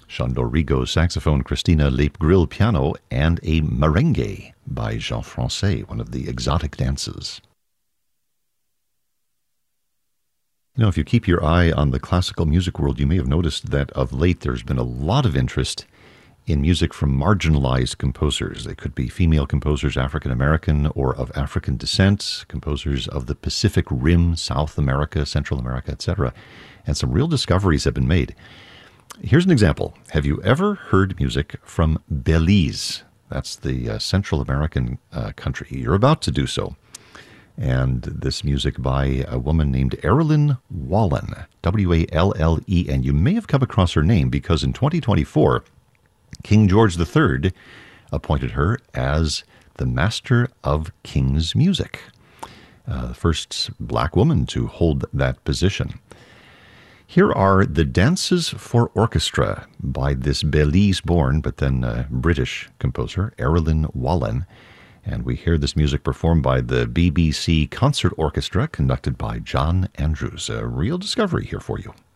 Sean Dorigo saxophone, Christina Leip-Grill piano, and a merengue by Jean Francais, one of the exotic dances. You know, if you keep your eye on the classical music world, you may have noticed that of late there's been a lot of interest in music from marginalized composers. They could be female composers, African American or of African descent, composers of the Pacific Rim, South America, Central America, etc. And some real discoveries have been made. Here's an example. Have you ever heard music from Belize? That's the Central American country. You're about to do so. And this music by a woman named Erilyn Wallen, W-A-L-L-E-N. You may have come across her name because in 2024, King George III appointed her as the Master of King's Music, the first black woman to hold that position. Here are the Dances for Orchestra by this Belize-born, but then British composer, Erilyn Wallen. And we hear this music performed by the BBC Concert Orchestra, conducted by John Andrews. A real discovery here for you.